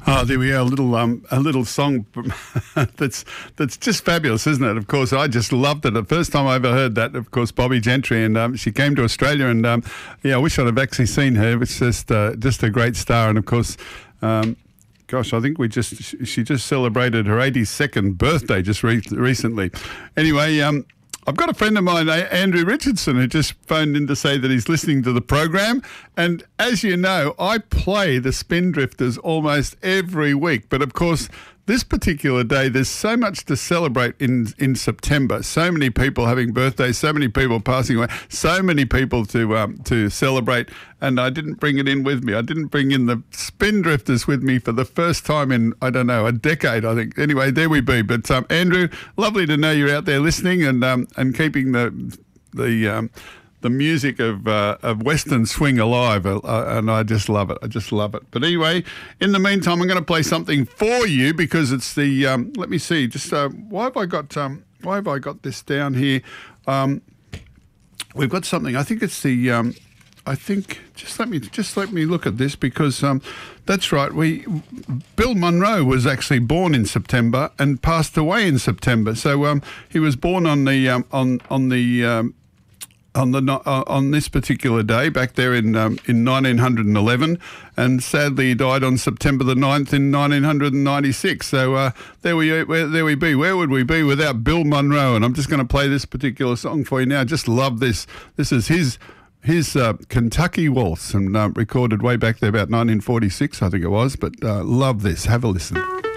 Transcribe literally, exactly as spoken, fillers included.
Oh, there we are, a little um, a little song that's that's just fabulous, isn't it? Of course, I just loved it. The first time I ever heard that, of course, Bobby Gentry, and um, she came to Australia, and um, yeah, I wish I'd have actually seen her. It's just uh, just a great star, and of course. Um, Gosh, I think we just she just celebrated her eighty-second birthday just re- recently. Anyway, um, I've got a friend of mine, Andrew Richardson, who just phoned in to say that he's listening to the program. And as you know, I play the Spindrifters almost every week. But of course, this particular day, there's so much to celebrate in, in September. So many people having birthdays, so many people passing away, so many people to um, to celebrate. And I didn't bring it in with me. I didn't bring in the Spindrifters with me for the first time in, I don't know, a decade, I think. Anyway, there we be. But um, Andrew, lovely to know you're out there listening and um, and keeping the the um, the music of uh, of Western swing alive, uh, and I just love it. I just love it. But anyway, in the meantime, I'm going to play something for you because it's the. Um, let me see. Just uh, why have I got? Um, why have I got this down here? Um, we've got something. I think it's the. Um, I think just let me just let me look at this because um, that's right. We Bill Monroe was actually born in September and passed away in September. So um, he was born on the um, on on the. Um, On the uh, on this particular day back there in um, in nineteen eleven, and sadly he died on September the ninth in nineteen ninety-six. So uh, there we where, there we be. Where would we be without Bill Monroe? And I'm just going to play this particular song for you now. Just love this. This is his his uh, Kentucky Waltz, and uh, recorded way back there about nineteen forty-six, I think it was. But uh, love this. Have a listen.